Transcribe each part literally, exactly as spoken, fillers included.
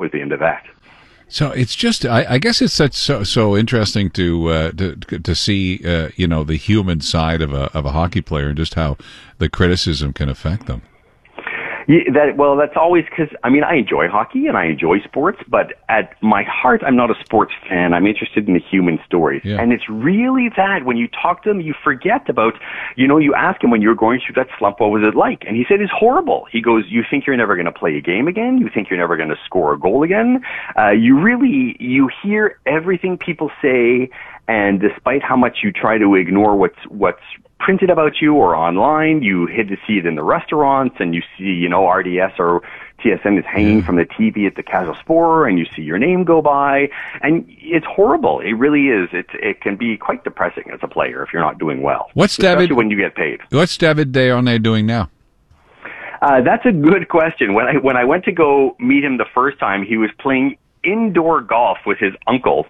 was the end of that. So it's just, I, I guess it's such so so interesting to uh, to to see uh, you know, the human side of a of a hockey player and just how the criticism can affect them. Yeah, that, well, that's always because, I mean, I enjoy hockey and I enjoy sports, but at my heart, I'm not a sports fan. I'm interested in the human stories. Yeah. And it's really that when you talk to them, you forget about, you know, you ask him when you were going through that slump, what was it like? And he said it's horrible. He goes, you think you're never going to play a game again? You think you're never going to score a goal again? Uh, you really, you hear everything people say, and despite how much you try to ignore what's, what's, printed about you or online, you hit to see it in the restaurants, and you see, you know, R D S or T S N is hanging from the T V at the Casual Sport, and you see your name go by, and it's horrible. It really is. It it can be quite depressing as a player if you're not doing well. What's especially David? when you get paid. What's David Desharnais doing now? Uh, that's a good question. When I when I went to go meet him the first time, he was playing indoor golf with his uncle.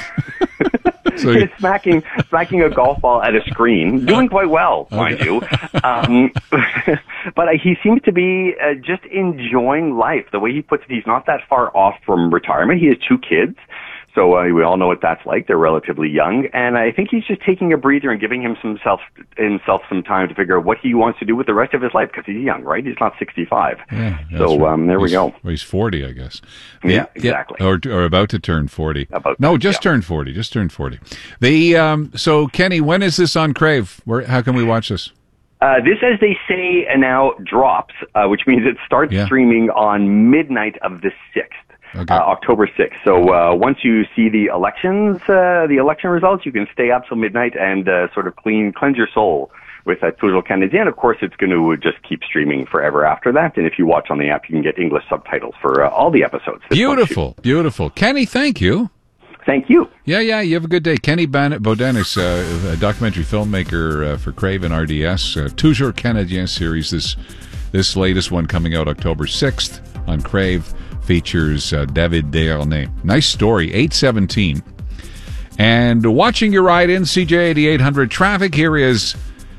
So you, smacking, smacking a golf ball at a screen, doing quite well, mind okay. you. Um, but he seems to be uh, just enjoying life. The way he puts it, he's not that far off from retirement. He has two kids. So uh, we all know what that's like. They're relatively young, and I think he's just taking a breather and giving him some self, himself some time to figure out what he wants to do with the rest of his life, because he's young, right? He's not sixty-five. Yeah, so right. um, there he's, we go. Well, he's forty, I guess. Yeah, exactly. Or or about to turn forty. About no, just yeah. turned forty. Just turned forty. The um. So Kenny, when is this on Crave? Where? How can we watch this? Uh, this, as they say, now drops, uh, which means it starts Yeah. streaming on midnight of the sixth. Okay. Uh, October sixth. So uh, once you see the elections, uh, the election results, you can stay up till midnight and uh, sort of clean, cleanse your soul with uh, Toujours Canadien. Of course, it's going to just keep streaming forever after that. And if you watch on the app, you can get English subtitles for uh, all the episodes. Beautiful, beautiful. Kenny, thank you. Thank you. Yeah, yeah, you have a good day. Kenny Ban- Bodanis, uh, a documentary filmmaker uh, for Crave and R D S. Uh, Toujours Canadien series, this, this latest one coming out October sixth on Crave. Features uh, David Desharnais. Nice story, eight seventeen. And watching your ride in C J eighty-eight hundred traffic, here is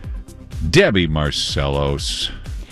Debbie Marcellos.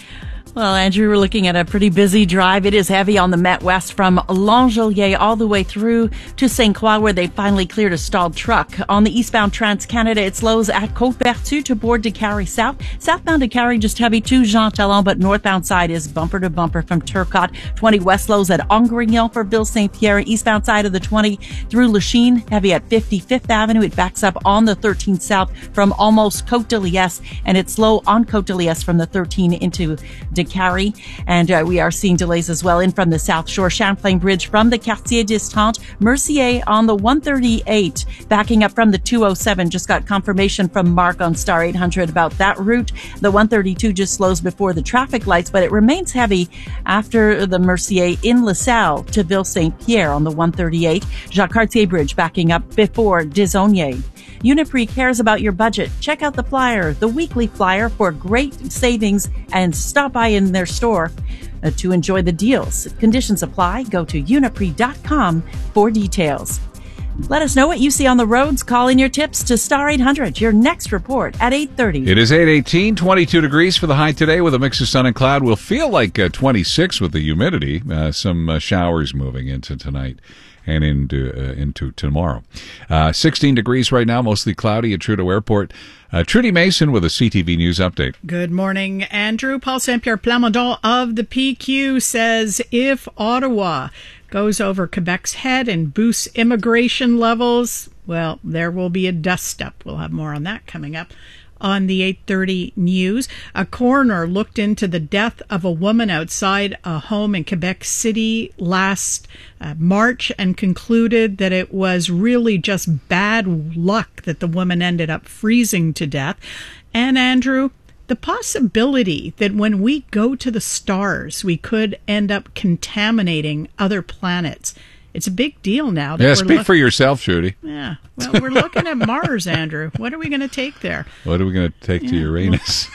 Well, Andrew, we're looking at a pretty busy drive. It is heavy on the Met West from Langelier all the way through to Saint Croix, where they finally cleared a stalled truck. On the eastbound Trans-Canada, it slows at Côte-Vertu to board Décarie South. Southbound Décarie just heavy to Jean Talon, but northbound side is bumper to bumper from Turcotte. twenty west slows at Angrignon for Ville Saint-Pierre. Eastbound side of the twenty through Lachine, heavy at fifty-fifth Avenue. It backs up on the thirteen south from almost Côte de Liesse, and it's slow on Côte de Liesse from the thirteen into Décarie. Décarie. And uh, we are seeing delays as well in from the South Shore. Champlain Bridge from the Quartier d'Estaing. Mercier on the one thirty-eight. Backing up from the two oh seven. Just got confirmation from Mark on Star eight hundred about that route. The one thirty-two just slows before the traffic lights, but it remains heavy after the Mercier in LaSalle to Ville Saint-Pierre on the one thirty-eight. Jacques Cartier Bridge backing up before Desaulniers. Uniprix cares about your budget. Check out the flyer, the weekly flyer for great savings, and stop by in their store uh, to enjoy the deals. Conditions apply. Go to uniprix dot com for details. Let us know what you see on the roads. Call in your tips to Star eight hundred. Your next report at eight thirty. It is eight eighteen, twenty-two degrees for the high today with a mix of sun and cloud. We'll feel like uh, twenty-six with the humidity. Uh, some uh, showers moving into tonight and into uh, into tomorrow. Uh, sixteen degrees right now, mostly cloudy at Trudeau Airport. Uh, Trudy Mason with a C T V News update. Good morning, Andrew. Paul Saint-Pierre Plamondon of the P Q says if Ottawa goes over Quebec's head and boosts immigration levels, well, there will be a dust-up. We'll have more on that coming up on the eight thirty news. A coroner looked into the death of a woman outside a home in Quebec City last uh, March and concluded that it was really just bad luck that the woman ended up freezing to death. And Andrew, the possibility that when we go to the stars, we could end up contaminating other planets. It's a big deal now. That Yeah, we're speak look- for yourself, Trudy. Yeah, well, we're looking at Mars, Andrew. What are we going to take there? What are we going to take Yeah. to Uranus?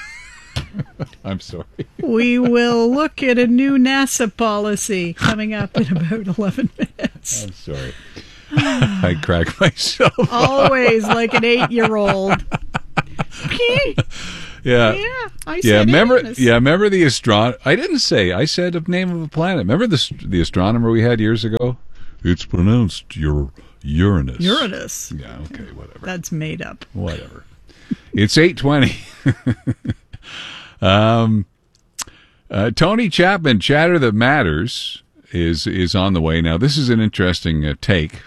I'm sorry. We will look at a new NASA policy coming up in about eleven minutes. I'm sorry. I crack myself up. Always like an eight-year-old. Yeah, Yeah, I yeah. said Remember, Uranus. yeah. Remember the astron. I didn't say. I said a name of a planet. Remember the the astronomer we had years ago? It's pronounced your Uranus. Uranus. Yeah. Okay. Whatever. That's made up. Whatever. It's eight twenty. um, uh, Tony Chapman, Chatter That Matters, is is on the way now. This is an interesting uh, take.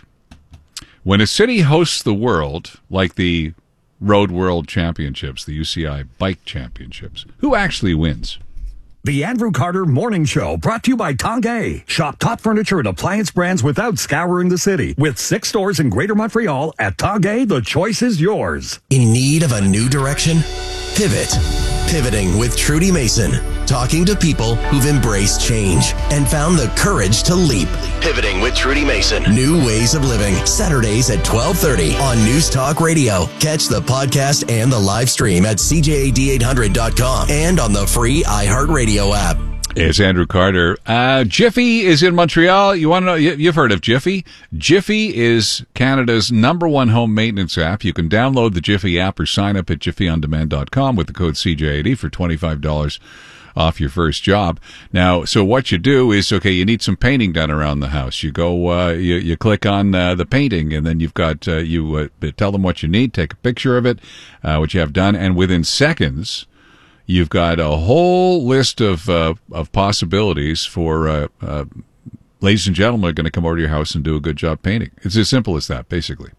When a city hosts the world, like the Road World Championships, the U C I Bike Championships, who actually wins? The Andrew Carter Morning Show, brought to you by Tanguay. Shop top furniture and appliance brands without scouring the city. With six stores in Greater Montreal, at Tanguay, the choice is yours. In need of a new direction? Pivot. Pivoting with Trudy Mason. Talking to people who've embraced change and found the courage to leap. Pivoting with Trudy Mason. New ways of living. Saturdays at twelve thirty on News Talk Radio. Catch the podcast and the live stream at C J A D eight hundred dot com and on the free iHeartRadio app. It's Andrew Carter. Uh, Jiffy is in Montreal. You want to know? You, you've heard of Jiffy. Jiffy is Canada's number one home maintenance app. You can download the Jiffy app or sign up at jiffy on demand dot com with the code C J eighty for twenty-five dollars off your first job. Now, so what you do is, okay, you need some painting done around the house. You go, uh, you, you click on uh, the painting, and then you've got, uh, you uh, tell them what you need, take a picture of it, uh, what you have done, and within seconds, you've got a whole list of uh, of possibilities for uh, uh, ladies and gentlemen are going to come over to your house and do a good job painting. It's as simple as that, basically.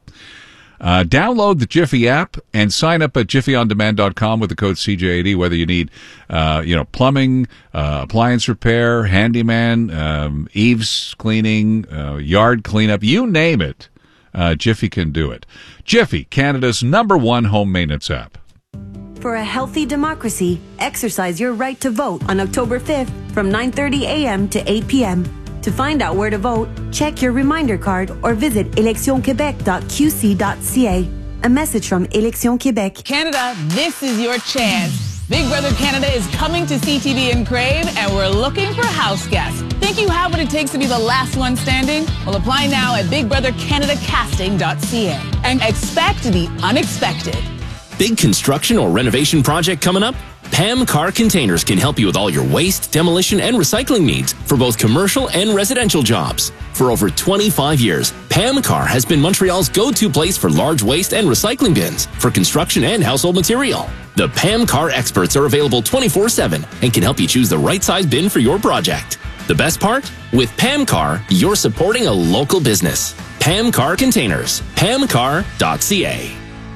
Uh, download the Jiffy app and sign up at jiffy on demand dot com with the code C J eighty, whether you need, uh, you know, plumbing, uh, appliance repair, handyman, um, eaves cleaning, uh, yard cleanup, you name it. Uh, Jiffy can do it. Jiffy, Canada's number one home maintenance app. For a healthy democracy, exercise your right to vote on October fifth from nine thirty a.m. to eight p.m. To find out where to vote, check your reminder card or visit élection québec dot q c dot c a. A message from Élection Québec. Canada, this is your chance. Big Brother Canada is coming to C T V and Crave, and we're looking for house guests. Think you have what it takes to be the last one standing? Well, apply now at big brother canada casting dot c a and expect the unexpected. Big construction or renovation project coming up? Pam Car Containers can help you with all your waste, demolition, and recycling needs for both commercial and residential jobs. For over twenty-five years, Pam Car has been Montreal's go-to place for large waste and recycling bins for construction and household material. The Pam Car experts are available twenty-four seven and can help you choose the right size bin for your project. The best part? With Pam Car, you're supporting a local business. Pam Car Containers. pam car dot c a.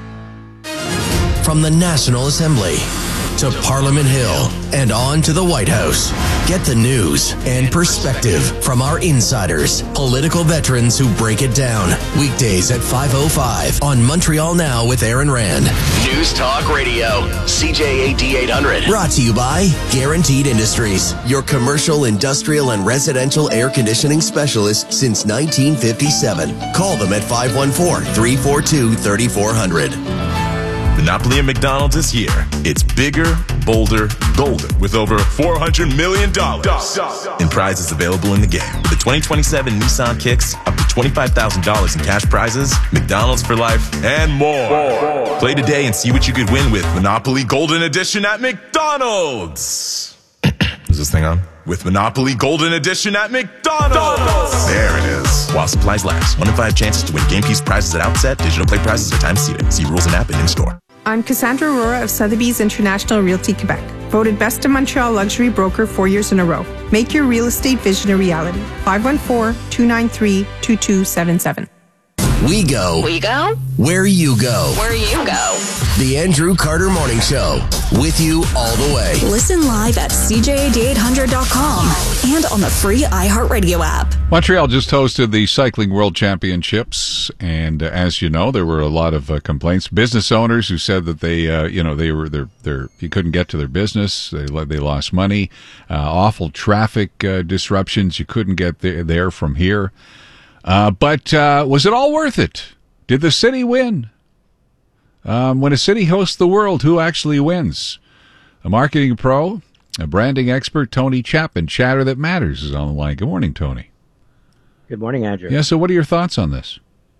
From the National Assembly to Parliament Hill and on to the White House. Get the news and perspective from our insiders, political veterans who break it down. Weekdays at five oh five on Montreal Now with Aaron Rand. News Talk Radio, C J A D eight hundred. Brought to you by Guaranteed Industries, your commercial, industrial, and residential air conditioning specialist since nineteen fifty-seven. Call them at five one four, three four two, three four zero zero. Monopoly at McDonald's is here. It's bigger, bolder, golden, with over four hundred million dollars in prizes available in the game. With the twenty twenty-seven Nissan Kicks, up to twenty-five thousand dollars in cash prizes, McDonald's for life, and more. more. Play today and see what you could win with Monopoly Golden Edition at McDonald's. Is this thing on? With Monopoly Golden Edition at McDonald's. There it is. While supplies last. One in five chances to win game piece prizes at outset. Digital play prizes are time seated. See rules and app and in-store. I'm Cassandra Aurora of Sotheby's International Realty Quebec. Voted Best in Montreal Luxury Broker four years in a row. Make your real estate vision a reality. five one four, two nine three, two two seven seven. We go. We go? Where you go. Where you go. The Andrew Carter Morning Show. With you all the way. Listen live at c j a d eight hundred dot com and on the free iHeartRadio app. Montreal just hosted the Cycling World Championships, and uh, as you know, there were a lot of uh, complaints. Business owners who said that they, uh, you know, they were they're, they're, you couldn't get to their business. They they lost money. Uh, awful traffic uh, disruptions. You couldn't get there, there from here. Uh, but uh, was it all worth it? Did the city win? Um, when a city hosts the world, who actually wins? A marketing pro, a branding expert, Tony Chapman, Chatter That Matters, is on the line. Good morning, Tony. Good morning, Andrew. Yeah, so what are your thoughts on this?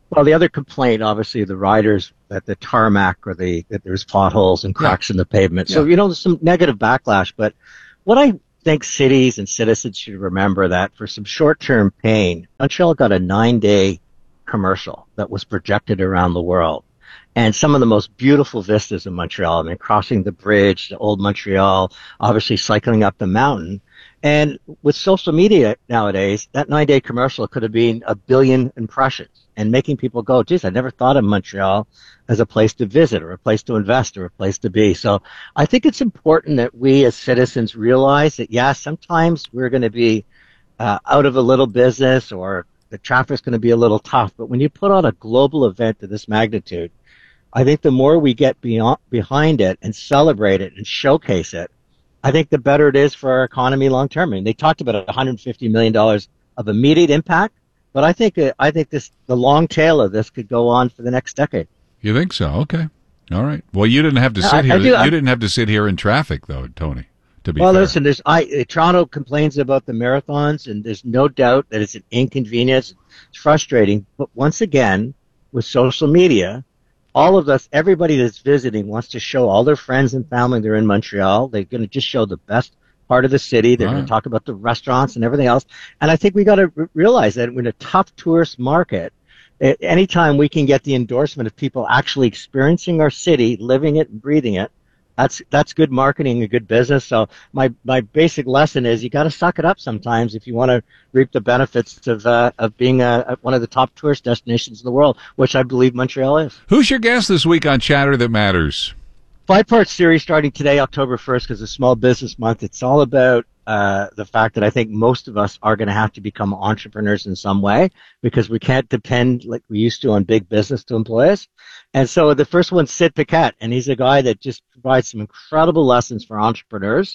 Well, the other complaint, obviously, the riders that the tarmac or the that there's potholes and cracks yeah. in the pavement. So, yeah. you know, there's some negative backlash. But what I think cities and citizens should remember that for some short-term pain, Montreal got a nine-day commercial that was projected around the world. And some of the most beautiful vistas in Montreal, I mean, crossing the bridge, the old Montreal, obviously cycling up the mountain. And with social media nowadays, that nine-day commercial could have been a billion impressions and making people go, geez, I never thought of Montreal as a place to visit or a place to invest or a place to be. So I think it's important that we as citizens realize that, yeah, sometimes we're going to be uh, out of a little business or the traffic's going to be a little tough. But when you put on a global event of this magnitude, I think the more we get beyond, behind it and celebrate it and showcase it, I think the better it is for our economy long term. I mean, they talked about one hundred fifty million dollars of immediate impact, but I think uh, I think this the long tail of this could go on for the next decade. You think so? Okay, all right. Well, you didn't have to sit I, here. I do, you I, didn't have to sit here in traffic, though, Tony. To be well, fair. listen. There's I uh, Toronto complains about the marathons, and there's no doubt that it's an inconvenience. It's frustrating, but once again, with social media, all of us, everybody that's visiting wants to show all their friends and family they're in Montreal. They're going to just show the best part of the city. They're right. going to talk about the restaurants and everything else. And I think we got to r- realize that in a tough tourist market, it, anytime we can get the endorsement of people actually experiencing our city, living it and breathing it, that's that's good marketing and good business. So my my basic lesson is you got to suck it up sometimes if you want to reap the benefits of uh, of being a, one of the top tourist destinations in the world, which I believe Montreal is. Who's your guest this week on Chatter That Matters? Five-part series starting today, October first, because it's Small Business Month. It's all about uh, the fact that I think most of us are going to have to become entrepreneurs in some way because we can't depend like we used to on big business to employ us. And so the first one's Sid Paquette, and he's a guy that just provides some incredible lessons for entrepreneurs.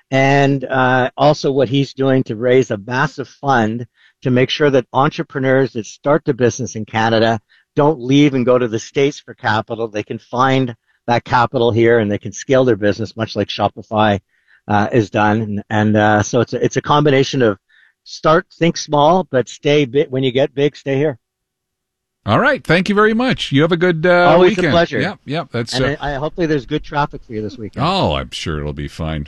And uh, also what he's doing to raise a massive fund to make sure that entrepreneurs that start the business in Canada don't leave and go to the States for capital. They can find that capital here and they can scale their business much like Shopify uh, is done. And, and uh, so it's a, it's a combination of start, think small, but stay big. When you get big, stay here. All right. Thank you very much. You have a good uh, Always weekend. Always a pleasure. Yep, yep. That's, and uh, I, I hopefully there's good traffic for you this weekend. Oh, I'm sure it'll be fine.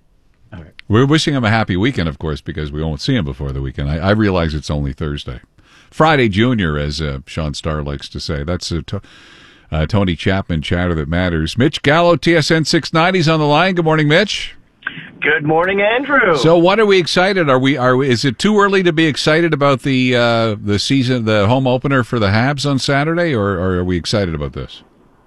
All right. We're wishing him a happy weekend, of course, because we won't see him before the weekend. I, I realize it's only Thursday. Friday Junior, as uh, Sean Starr likes to say. That's uh, to, uh, Tony Chapman, Chatter That Matters. Mitch Gallo, T S N six ninety, is on the line. Good morning, Mitch. Good morning, Andrew. So, what are we excited? Are we? Are we, is it too early to be excited about the uh, the season, the home opener for the Habs on Saturday, or, or are we excited about this?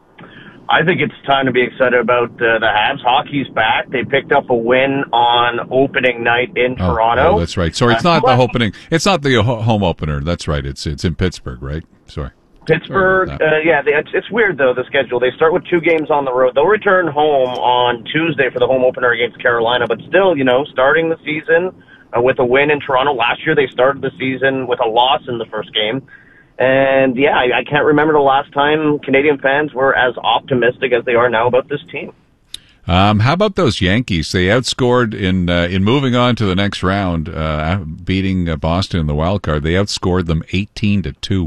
I think it's time to be excited about uh, the Habs. Hockey's back. They picked up a win on opening night in oh, Toronto. Oh, that's right. Sorry, it's not uh, the opening. It's not the home opener. That's right. It's it's in Pittsburgh, right? Sorry. Pittsburgh, uh, yeah, they, it's, it's weird, though, the schedule. They start with two games on the road. They'll return home on Tuesday for the home opener against Carolina, but still, you know, starting the season uh, with a win in Toronto. Last year, they started the season with a loss in the first game. And, yeah, I, I can't remember the last time Canadian fans were as optimistic as they are now about this team. Um, how about those Yankees? They outscored in uh, in moving on to the next round, uh, beating uh, Boston in the wild card. They outscored them eighteen to two.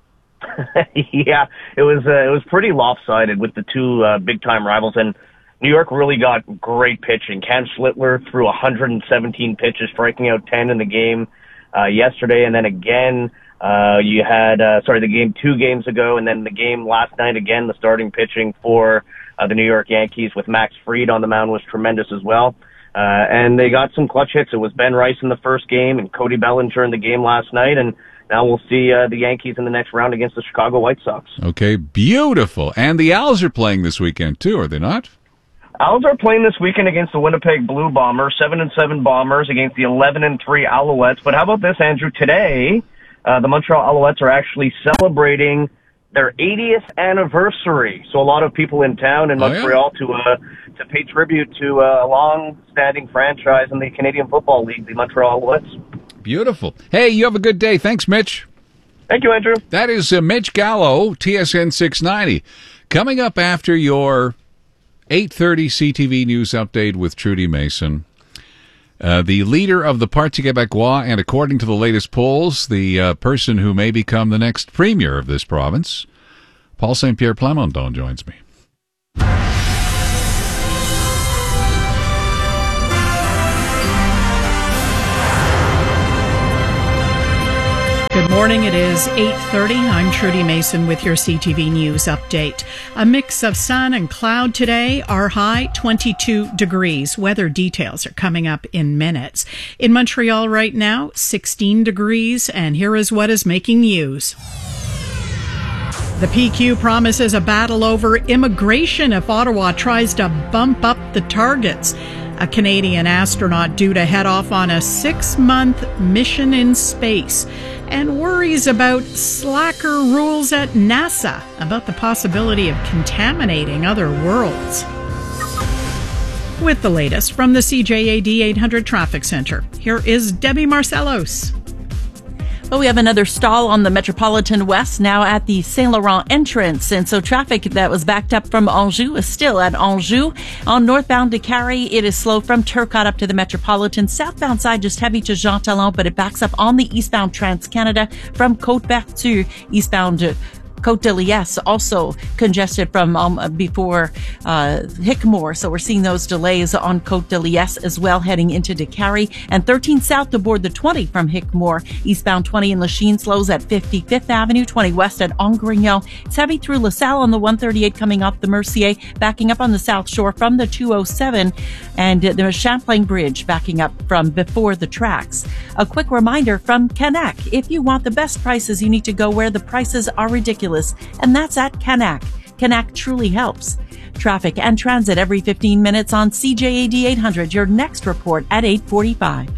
Yeah, it was uh, it was pretty lopsided with the two uh, big time rivals, and New York really got great pitching. Cam Schlittler threw one hundred seventeen pitches, striking out ten in the game uh, yesterday, and then again uh, you had uh, sorry the game two games ago, and then the game last night again. The starting pitching for uh, the New York Yankees with Max Fried on the mound was tremendous as well, uh, and they got some clutch hits. It was Ben Rice in the first game and Cody Bellinger in the game last night, and now we'll see uh, the Yankees in the next round against the Chicago White Sox. Okay, beautiful. And the Owls are playing this weekend, too, are they not? Owls are playing this weekend against the Winnipeg Blue Bombers, seven and seven Bombers against the eleven and three Alouettes. But how about this, Andrew? Today, uh, the Montreal Alouettes are actually celebrating their eightieth anniversary. So a lot of people in town in Montreal oh, yeah? to uh, to pay tribute to uh, a long-standing franchise in the Canadian Football League, the Montreal Alouettes. Beautiful. Hey, you have a good day. Thanks, Mitch. Thank you, Andrew. That is uh, Mitch Gallo, T S N six ninety. Coming up after your eight thirty C T V News Update with Trudy Mason, Uh, the leader of the Parti Québécois, and according to the latest polls, the uh, person who may become the next premier of this province, Paul Saint-Pierre Plamondon joins me. Good morning. It is eight thirty. I'm Trudy Mason with your C T V News update. A mix of sun and cloud today. Our high, twenty-two degrees. Weather details are coming up in minutes. In Montreal right now, sixteen degrees. And here is what is making news. The P Q promises a battle over immigration if Ottawa tries to bump up the targets. A Canadian astronaut due to head off on a six-month mission in space. And worries about slacker rules at NASA about the possibility of contaminating other worlds. With the latest from the C J A D eight hundred Traffic Center, here is Debbie Marcellos. Well, we have another stall on the Metropolitan West now at the Saint Laurent entrance. And so traffic that was backed up from Anjou is still at Anjou. On northbound to Carrie, it is slow from Turcotte up to the Metropolitan. Southbound side just heavy to Jean Talon, but it backs up on the eastbound Trans-Canada from Côte-Berthieu, eastbound to Côte de Liesse, also congested from um, before uh, Hickmore. So we're seeing those delays on Côte de Liesse as well, heading into DeCarry. And thirteen south to board the twenty from Hickmore. Eastbound twenty in Lachine slows at fifty-fifth Avenue, twenty west at Angrignon. It's heavy through LaSalle on the one thirty-eight coming off the Mercier, backing up on the South Shore from the two oh seven. And uh, there's Champlain Bridge backing up from before the tracks. A quick reminder from Canac. If you want the best prices, you need to go where the prices are ridiculous. And that's at Canac. Canac truly helps. Traffic and transit every fifteen minutes on C J A D eight hundred. Your next report at eight forty-five.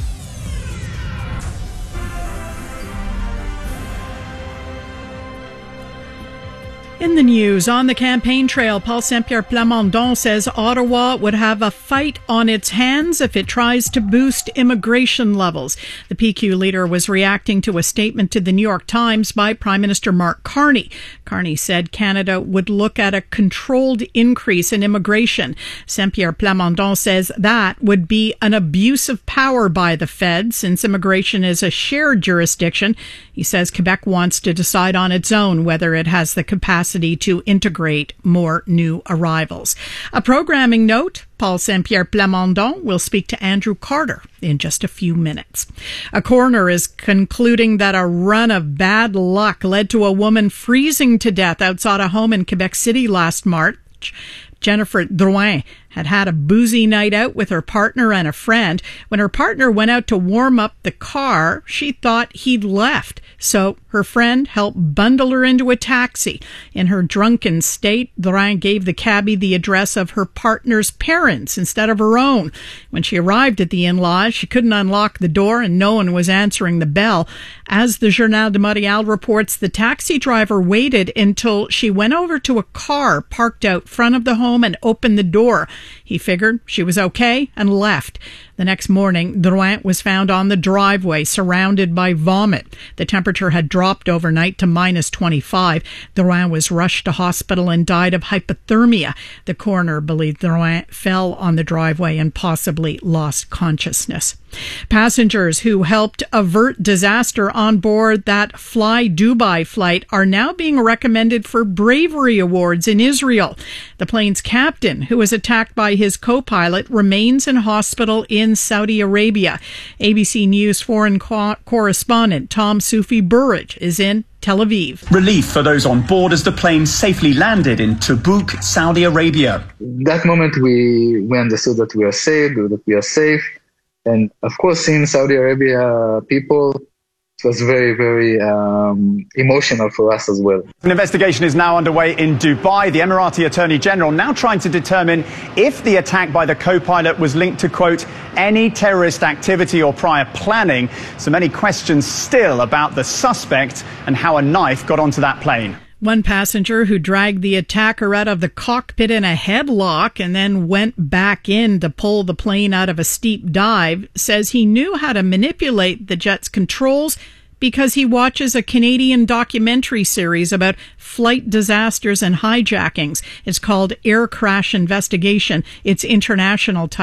In the news, on the campaign trail, Paul Saint-Pierre Plamondon says Ottawa would have a fight on its hands if it tries to boost immigration levels. The P Q leader was reacting to a statement to the New York Times by Prime Minister Mark Carney. Carney said Canada would look at a controlled increase in immigration. Saint-Pierre Plamondon says that would be an abuse of power by the Fed, since immigration is a shared jurisdiction. He says Quebec wants to decide on its own whether it has the capacity to integrate more new arrivals. A programming note, Paul Saint-Pierre Plamondon will speak to Andrew Carter in just a few minutes. A coroner is concluding that a run of bad luck led to a woman freezing to death outside a home in Quebec City last March. Jennifer Drouin had had a boozy night out with her partner and a friend. When her partner went out to warm up the car, she thought he'd left. So her friend helped bundle her into a taxi. In her drunken state, Drouin gave the cabbie the address of her partner's parents instead of her own. When she arrived at the in-laws, she couldn't unlock the door and no one was answering the bell. As the Journal de Montréal reports, the taxi driver waited until she went over to a car parked out front of the home and opened the door. He figured she was okay and left. The next morning, Drouin was found on the driveway, surrounded by vomit. The temperature had dropped overnight to minus twenty-five. Drouin was rushed to hospital and died of hypothermia. The coroner believed Drouin fell on the driveway and possibly lost consciousness. Passengers who helped avert disaster on board that Fly Dubai flight are now being recommended for bravery awards in Israel. The plane's captain, who was attacked by his co-pilot, remains in hospital in Saudi Arabia. A B C News foreign co- correspondent Tom Sufi Burridge is in Tel Aviv. Relief for those on board as the plane safely landed in Tabuk, Saudi Arabia. That moment we, we understood that we are safe, that we are safe. And of course, in Saudi Arabia, people, it was very, very um, emotional for us as well. An investigation is now underway in Dubai. The Emirati Attorney General now trying to determine if the attack by the co-pilot was linked to, quote, any terrorist activity or prior planning. So many questions still about the suspect and how a knife got onto that plane. One passenger who dragged the attacker out of the cockpit in a headlock and then went back in to pull the plane out of a steep dive says he knew how to manipulate the jet's controls because he watches a Canadian documentary series about flight disasters and hijackings. It's called Air Crash Investigation. Its international title,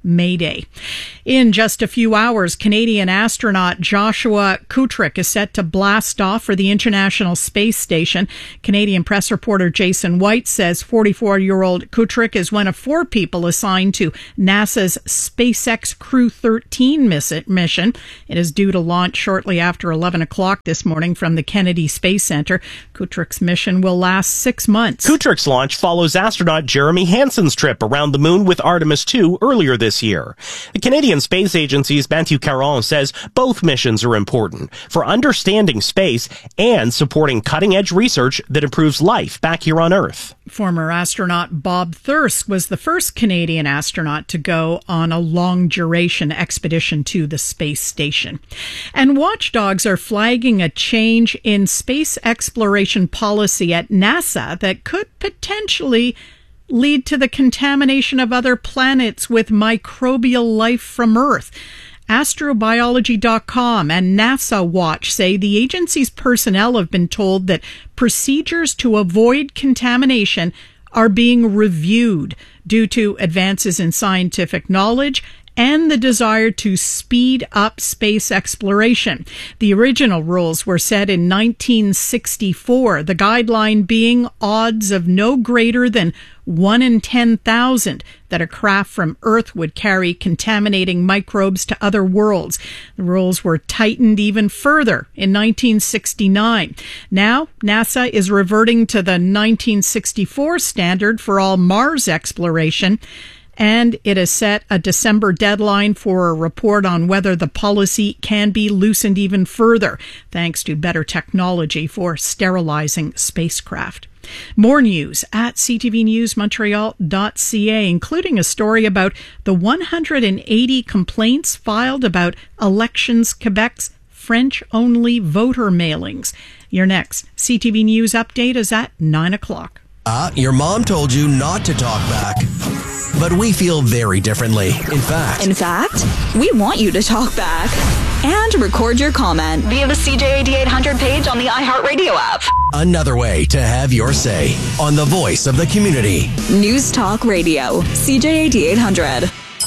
Mayday. In just a few hours, Canadian astronaut Joshua Kutrick is set to blast off for the International Space Station. Canadian press reporter Jason White says forty-four-year-old Kutrick is one of four people assigned to NASA's SpaceX Crew thirteen mission. It is due to launch shortly after eleven o'clock this morning from the Kennedy Space Center. Kutrick's mission will last six months. Kutrick's launch follows astronaut Jeremy Hansen's trip around the moon with Artemis two earlier this year. The Canadian Space Agency's Matthew Caron says both missions are important for understanding space and supporting cutting-edge research that improves life back here on Earth. Former astronaut Bob Thirsk was the first Canadian astronaut to go on a long-duration expedition to the space station. And watchdogs are flagging a change in space exploration policy at NASA that could potentially lead to the contamination of other planets with microbial life from Earth. Astrobiology dot com and NASA Watch say the agency's personnel have been told that procedures to avoid contamination are being reviewed due to advances in scientific knowledge and the desire to speed up space exploration. The original rules were set in nineteen sixty-four, the guideline being odds of no greater than one in ten thousand that a craft from Earth would carry contaminating microbes to other worlds. The rules were tightened even further in nineteen sixty-nine. Now, NASA is reverting to the nineteen sixty-four standard for all Mars exploration, and it has set a December deadline for a report on whether the policy can be loosened even further, thanks to better technology for sterilizing spacecraft. More news at c t v news montreal dot c a, including a story about the one hundred eighty complaints filed about Elections Quebec's French-only voter mailings. Your next C T V News update is at nine o'clock. Uh, your mom told you not to talk back. But we feel very differently. In fact... In fact, we want you to talk back and record your comment via the C J A D eight hundred page on the iHeartRadio app. Another way to have your say on the voice of the community. News Talk Radio, C J A D eight hundred.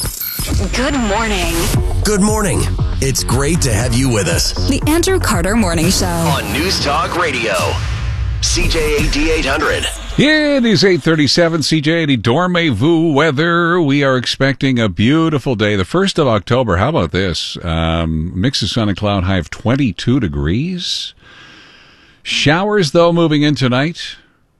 Good morning. Good morning. It's great to have you with us. The Andrew Carter Morning Show. On News Talk Radio, C J A D eight hundred. It is eight thirty-seven, C J eighty Dormez-vous weather. We are expecting a beautiful day. The first of October. How about this? Um, mix of sun and cloud, high of twenty-two degrees. Showers, though, moving in tonight.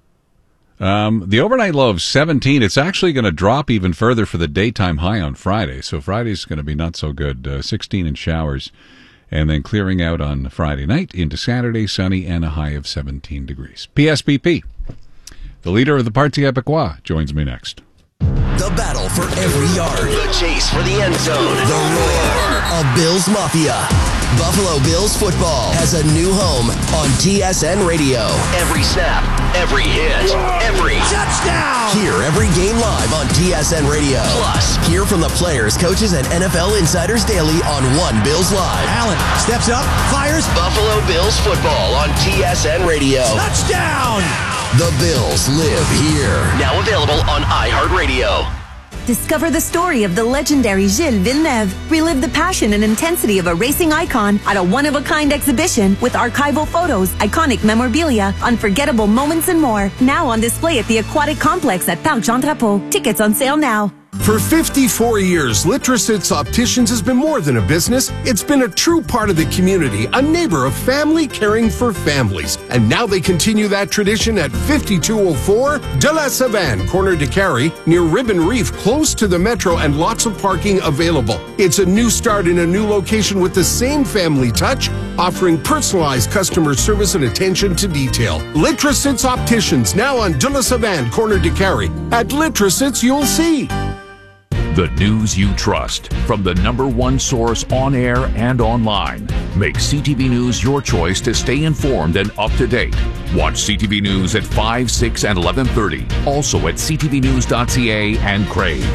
Um, the overnight low of seventeen. It's actually going to drop even further for the daytime high on Friday. So Friday's going to be not so good. Uh, sixteen in showers. And then clearing out on Friday night into Saturday, sunny and a high of seventeen degrees. P S B P. The leader of the Parti Québécois joins me next. The battle for every yard. The chase for the end zone. The roar of Bills Mafia. Buffalo Bills football has a new home on T S N Radio. Every snap, every hit, every touchdown. Hear every game live on T S N Radio. Plus, hear from the players, coaches, and N F L insiders daily on One Bills Live. Allen steps up, fires. Buffalo Bills football on T S N Radio. Touchdown. The Bills live here. Now available on iHeartRadio. Discover the story of the legendary Gilles Villeneuve. Relive the passion and intensity of a racing icon at a one-of-a-kind exhibition with archival photos, iconic memorabilia, unforgettable moments, and more. Now on display at the Aquatic Complex at Parc Jean Drapeau. Tickets on sale now. For fifty-four years, Litrosits Opticians has been more than a business. It's been a true part of the community, a neighbor of family caring for families. And now they continue that tradition at fifty-two oh four De La Savane, corner de Carrie, near Ribbon Reef, close to the metro and lots of parking available. It's a new start in a new location with the same family touch, offering personalized customer service and attention to detail. Litrosits Opticians, now on De La Savane, corner de Carrie. At Litrosits, you'll see. The news you trust from the number one source on air and online. Make C T V News your choice to stay informed and up to date. Watch C T V News at five, six, and eleven thirty. Also at c t v news dot c a and Crave.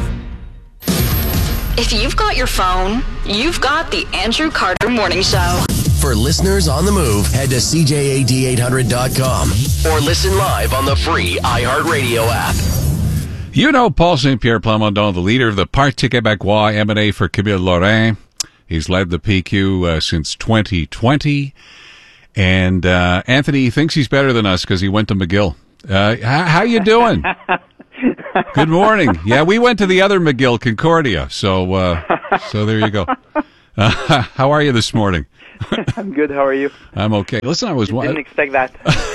If you've got your phone, you've got the Andrew Carter Morning Show. For listeners on the move, head to c j a d eight hundred dot com or listen live on the free iHeartRadio app. You know Paul Saint-Pierre Plamondon, the leader of the Parti Québécois, M and A for Camille Lorrain. He's led the P Q uh, since twenty twenty. And uh, Anthony thinks he's better than us because he went to McGill. Uh, how, how you doing? Good morning. Yeah, we went to the other McGill, Concordia. So, uh, so there you go. Uh, how are you this morning? I'm good. How are you? I'm okay. Listen, I was you didn't expect that.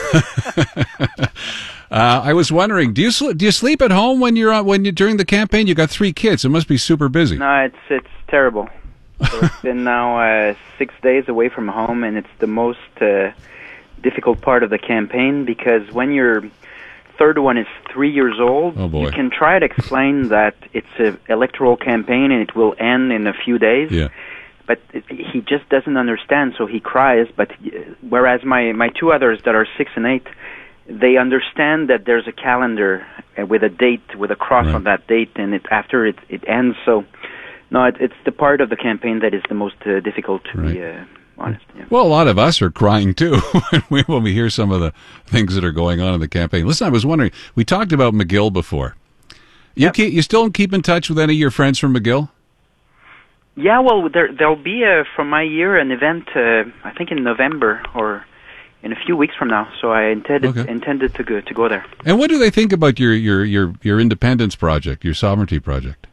uh, I was wondering, do you sl- do you sleep at home when you're uh, when you during the campaign? You got three kids. It must be super busy. No, it's it's terrible. So it's been now uh, six days away from home, and it's the most uh, difficult part of the campaign because when your third one is three years old, oh boy. You can try to explain that it's an electoral campaign and it will end in a few days. Yeah. But he just doesn't understand, so he cries. But whereas my, my two others that are six and eight, they understand that there's a calendar with a date, with a cross right. on that date, and it, after it, it ends. So, no, it, it's the part of the campaign that is the most uh, difficult, to right. be uh, honest. Yeah. Well, a lot of us are crying, too, when we hear some of the things that are going on in the campaign. Listen, I was wondering, we talked about McGill before. You, yep. keep, you still keep in touch with any of your friends from McGill? Yeah, well, there, there'll be, uh, from my year, an event, uh, I think in November or in a few weeks from now. So I intended okay. intended to go to go there. And what do they think about your, your, your, your independence project, your sovereignty project?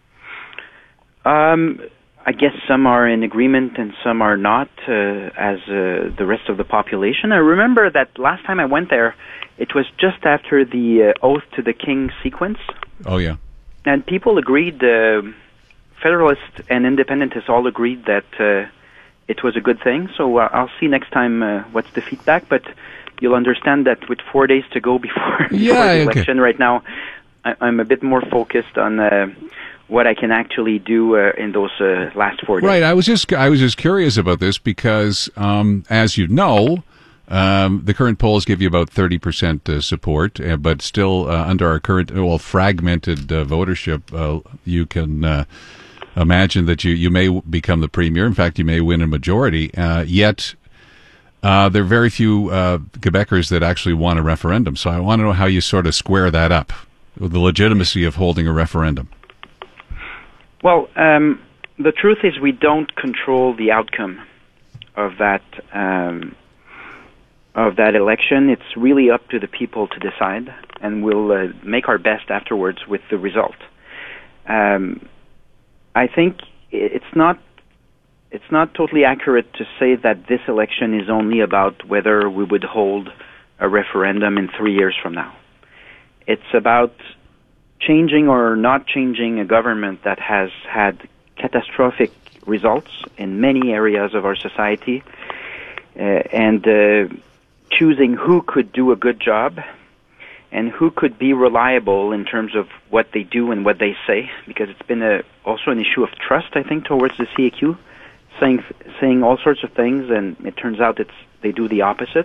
Um, I guess some are in agreement and some are not, uh, as uh, the rest of the population. I remember that last time I went there, it was just after the uh, Oath to the King sequence. Oh, yeah. And people agreed... Uh, Federalists and independentists all agreed that uh, it was a good thing, so uh, I'll see next time uh, what's the feedback, but you'll understand that with four days to go before, yeah, before the election okay. right now, I- I'm a bit more focused on uh, what I can actually do uh, in those uh, last four days. Right, I was just I was just curious about this because, um, as you know, um, the current polls give you about thirty percent uh, support, uh, but still uh, under our current, well, fragmented uh, votership, uh, you can... Uh, imagine that you, you may become the premier. In fact, you may win a majority. Uh, yet, uh, there are very few uh, Quebecers that actually want a referendum. So I want to know how you sort of square that up, with the legitimacy of holding a referendum. Well, um, the truth is we don't control the outcome of that um, of that election. It's really up to the people to decide, and we'll uh, make our best afterwards with the result. Um, I think it's not it's not totally accurate to say that this election is only about whether we would hold a referendum in three years from now. It's about changing or not changing a government that has had catastrophic results in many areas of our society, uh, and uh, choosing who could do a good job and who could be reliable in terms of what they do and what they say, because it's been a, also an issue of trust, I think, towards the C A Q, saying saying all sorts of things, and it turns out it's they do the opposite.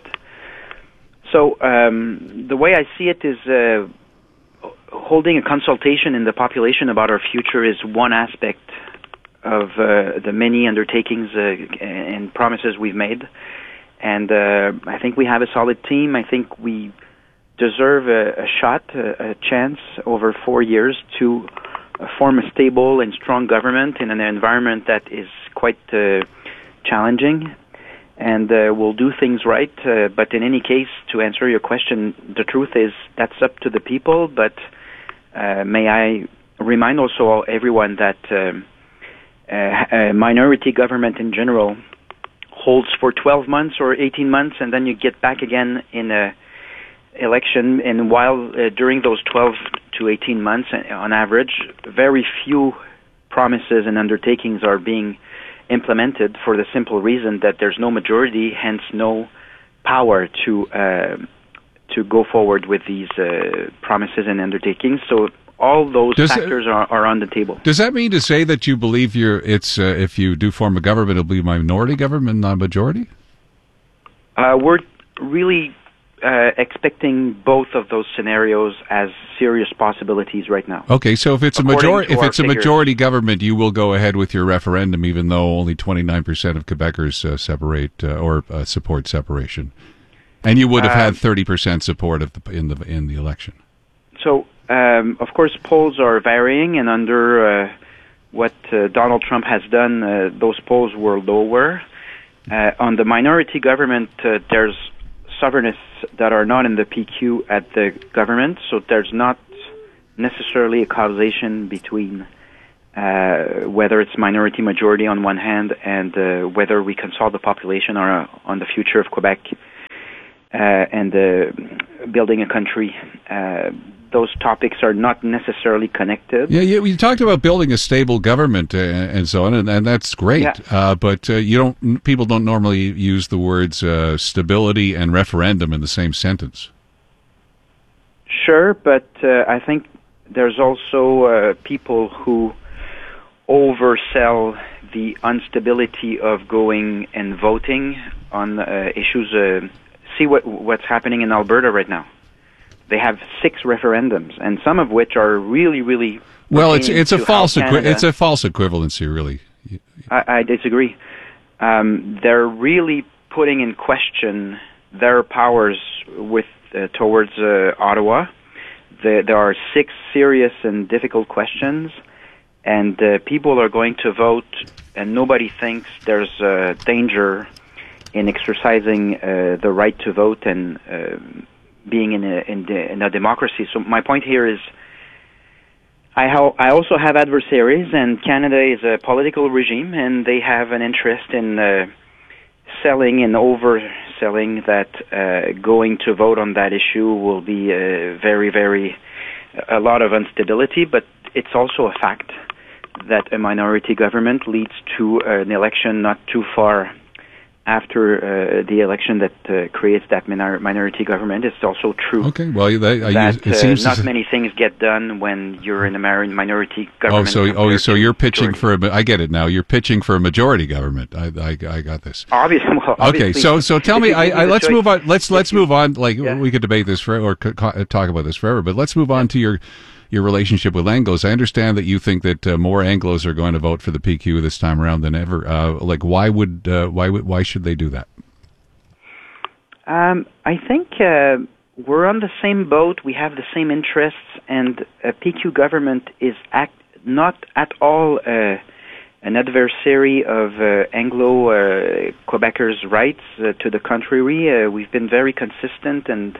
So um, the way I see it is uh, holding a consultation in the population about our future is one aspect of uh, the many undertakings uh, and promises we've made. And uh, I think we have a solid team. I think we deserve a, a shot, a, a chance over four years to uh, form a stable and strong government in an environment that is quite uh, challenging, and uh, we'll do things right. Uh, but in any case, to answer your question, the truth is that's up to the people, but uh, may I remind also everyone that um, uh, a minority government in general holds for twelve months or eighteen months, and then you get back again in a election, and while uh, during those twelve to eighteen months on average, very few promises and undertakings are being implemented for the simple reason that there's no majority, hence no power to uh, to go forward with these uh, promises and undertakings. So all those Does factors it, are, are on the table. Does that mean to say that you believe you're it's uh, if you do form a government, it'll be a minority government, not a majority? Uh, we're really Uh, expecting both of those scenarios as serious possibilities right now. Okay, so if it's a majority, if it's a figures. majority government, you will go ahead with your referendum, even though only twenty-nine percent of Quebecers uh, separate uh, or uh, support separation, and you would have um, had thirty percent support of the, in the in the election. So um, of course, polls are varying, and under uh, what uh, Donald Trump has done, uh, those polls were lower. Uh, on the minority government, uh, there's sovereignists that are not in the P Q at the government, so there's not necessarily a causation between uh, whether it's minority majority on one hand and uh, whether we consult the population or, uh, on the future of Quebec uh, and uh, building a country. Uh, those topics are not necessarily connected. Yeah, you, you talked about building a stable government uh, and so on, and, and that's great. Yeah. Uh, but uh, you don't. People don't normally use the words uh, stability and referendum in the same sentence. Sure, but uh, I think there's also uh, people who oversell the instability of going and voting on uh, issues. Uh, see what what's happening in Alberta right now. They have six referendums, and some of which are really, really well. It's it's a to false how equi- Canada- it's a false equivalency, really. I, I disagree. Um, they're really putting in question their powers with uh, towards uh, Ottawa. The, there are six serious and difficult questions, and uh, people are going to vote, and nobody thinks there's uh, danger in exercising uh, the right to vote and uh, being in a, in, the, in a democracy. So my point here is, I, ha- I also have adversaries, and Canada is a political regime, and they have an interest in uh, selling and overselling that uh, going to vote on that issue will be uh, very, very, a lot of instability, but it's also a fact that a minority government leads to an election not too far after uh, the election that uh, creates that minor- minority government. It's also true. Okay, well, that, uh, that it seems uh, not to... many things get done when you're in a mar- minority Oh, government. so oh, so you're pitching majority. for a. I get it now. You're pitching for a majority government. I I, I got this. Obviously, well, Okay, obviously, so so tell if me. you I, give me I the let's choice- move on. Let's let's you- move on. Like Yeah. we could debate this forever or co- co- talk about this forever. But let's move on to your your relationship with Anglos. I understand that you think that uh, more Anglos are going to vote for the P Q this time around than ever. Uh, like, why would uh, why would why should they do that? Um, I think uh, we're on the same boat. We have the same interests, and a P Q government is act not at all uh, an adversary of uh, Anglo uh, Quebecers' rights. Uh, to the contrary, uh, we've been very consistent and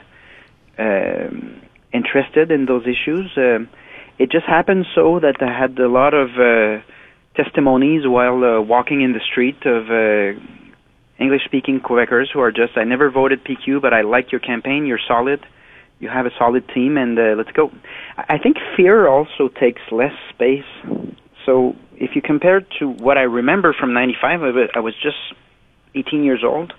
um interested in those issues. Um it just happened so that I had a lot of uh, testimonies while uh, walking in the street of uh, English-speaking Quebecers who are just, I never voted P Q, but I like your campaign, you're solid, you have a solid team, and uh, let's go. I think fear also takes less space. So if you compare it to what I remember from ninety-five, I was just eighteen years old.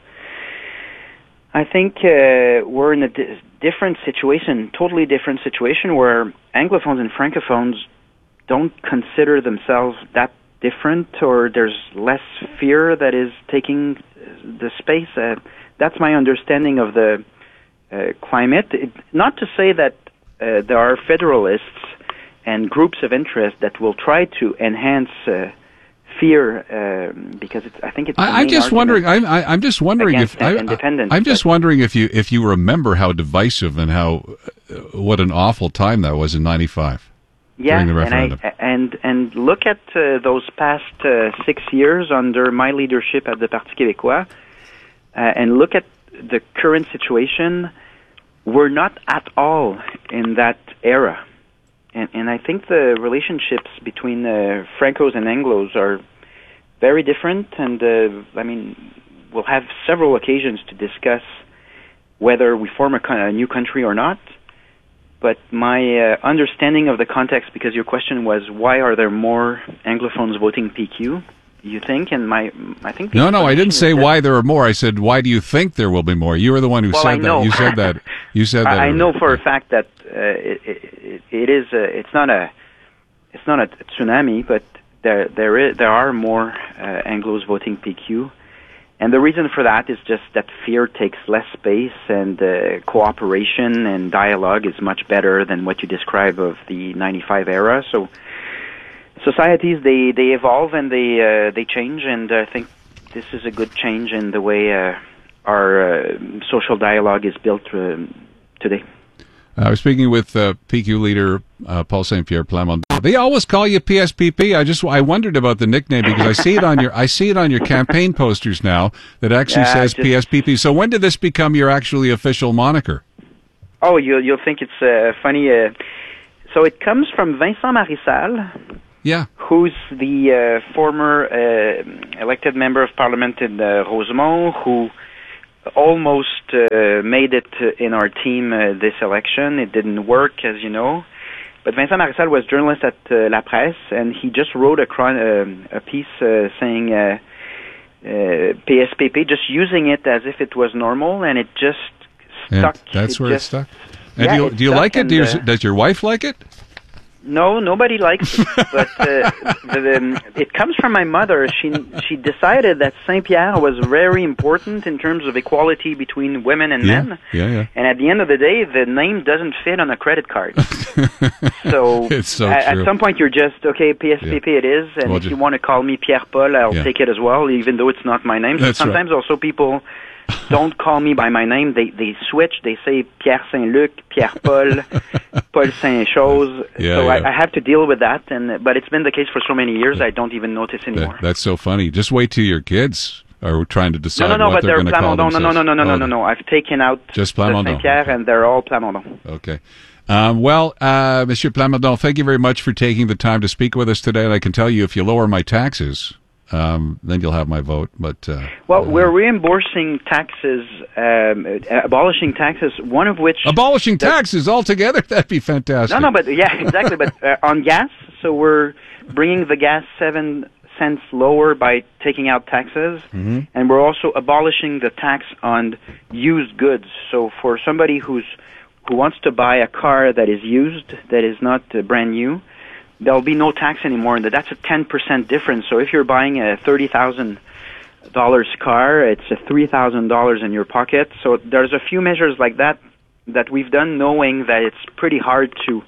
I think uh, we're in a di- different situation, totally different situation, where Anglophones and Francophones don't consider themselves that different, or there's less fear that is taking the space. Uh, that's my understanding of the uh, climate. It, not to say that uh, there are federalists and groups of interest that will try to enhance uh, fear, uh, because it's, I think it's. the I, I'm main just argument wondering. I'm I, I'm just wondering if against I, independence, I'm just but- wondering if you if you remember how divisive and how uh, what an awful time that was in ninety-five. Yeah, during the and referendum. I and and look at uh, those past uh, six years under my leadership at the Parti Québécois, uh, and look at the current situation. We're not at all in that era, and and I think the relationships between uh, Francos and Anglos are very different. And uh, I mean, we'll have several occasions to discuss whether we form a, co- a new country or not. But my uh, understanding of the context, because your question was, why are there more Anglophones voting P Q, you think? And my, I think... the No, no, I didn't explanation say is that- why there are more. I said, why do you think there will be more? You were the one who Well, said I know. that. You said that. You said that. I I know for a fact that uh, it, it, it is. A, it's not a. It's not a tsunami, but there there is there are more uh, Anglos voting P Q, and the reason for that is just that fear takes less space, and uh, cooperation and dialogue is much better than what you describe of the ninety-five era. So societies they, they evolve and they uh, they change, and I think this is a good change in the way uh, our uh, social dialogue is built uh, today. I was speaking with uh, P Q leader uh, Paul Saint Pierre Plamondon. They always call you P S P P. I just I wondered about the nickname because I see it on your I see it on your campaign posters now that actually Yeah, says just- P S P P. So when did this become your actually official moniker? Oh, you'll you'll think it's uh, funny. Uh, so it comes from Vincent Marissal, Yeah. who's the uh, former uh, elected member of parliament in uh, Rosemont, who almost uh, made it in our team uh, this election. It didn't work, as you know. But Vincent Marissal was journalist at uh, La Presse, and he just wrote a, chron- uh, a piece uh, saying uh, uh, P S P P, just using it as if it was normal, and it just And stuck. that's It where just- it stuck. And Yeah, do you, it do you stuck like it? and, Do your, uh, does your wife like it? No, nobody likes it, but uh, the, the, it comes from my mother. She she decided that Saint Pierre was very important in terms of equality between women and Yeah, men. yeah, yeah. And at the end of the day, the name doesn't fit on a credit card. so, It's so at, true. at some point, you're just okay. P S P P it is, and Well, if ju- you want to call me Pierre Paul, I'll Yeah. take it as well, even though it's not my name. So That's right. sometimes also people don't call me by my name. They they switch. They say Pierre Saint Luc, Pierre Paul, Paul Saint Chose. Yeah, so yeah. I, I have to deal with that. And but it's been the case for so many years, I don't even notice anymore. That, that's so funny. Just wait till your kids are trying to decide No, no, no, what but they're they're going to call Plamondon. No, no, no, no, no, no, themselves. no, no. I've taken out Just the Plamondon. Saint Pierre, and they're all Plamondon. Okay. Um, well, uh, Monsieur Plamondon, thank you very much for taking the time to speak with us today. And I can tell you, if you lower my taxes, um, then you'll have my vote. But uh, Well, we're reimbursing taxes, um, uh, abolishing taxes. One of which abolishing taxes altogether, that'd be fantastic. No, no, but yeah, exactly. But uh, on gas, so we're bringing the gas seven cents lower by taking out taxes, Mhm. and we're also abolishing the tax on used goods. So for somebody who's who wants to buy a car that is used, that is not uh, brand new, there'll be no tax anymore, and that's a ten percent difference. So if you're buying a thirty thousand dollars car, it's a three thousand dollars in your pocket. So there's a few measures like that that we've done, knowing that it's pretty hard to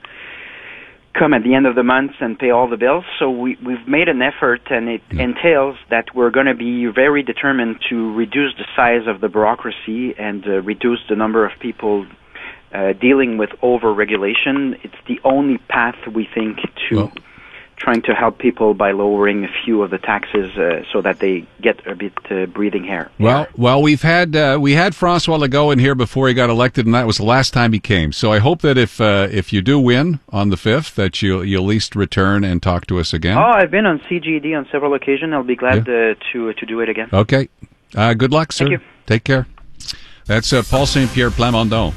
come at the end of the month and pay all the bills. So we, we've made an effort, and it entails that we're going to be very determined to reduce the size of the bureaucracy and uh, reduce the number of people uh, dealing with over-regulation. It's the only path, we think, to trying to help people by lowering a few of the taxes uh, so that they get a bit uh, breathing air. Well, well, we've had uh, we had Francois Legault in here before he got elected, and that was the last time he came. So I hope that if uh, if you do win on the fifth, that you'll you'll at least return and talk to us again. Oh, I've been on C G D on several occasions. I'll be glad uh, to to do it again. Okay. Uh, good luck, sir. Thank you. Take care. That's uh, Paul Saint Pierre Plamondon,